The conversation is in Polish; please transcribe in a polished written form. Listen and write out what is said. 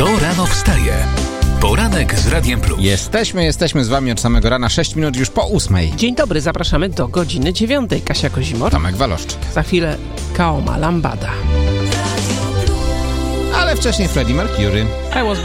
Kto rano wstaje? Poranek z Radiem Plus. Jesteśmy z wami od samego rana, 6 minut już po 8. Dzień dobry, zapraszamy do godziny 9. Kasia Kozimor. Tomek Waloszczyk. Za chwilę Kaoma Lambada. Ale wcześniej Freddie Mercury. I was